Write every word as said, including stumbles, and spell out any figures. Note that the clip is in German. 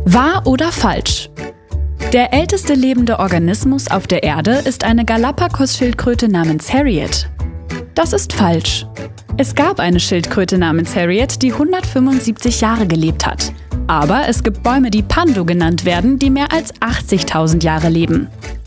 Wahr oder falsch? Der älteste lebende Organismus auf der Erde ist eine Galapagos-Schildkröte namens Harriet. Das ist falsch. Es gab eine Schildkröte namens Harriet, die hundertfünfundsiebzig Jahre gelebt hat. Aber es gibt Bäume, die Pando genannt werden, die mehr als achtzigtausend Jahre leben.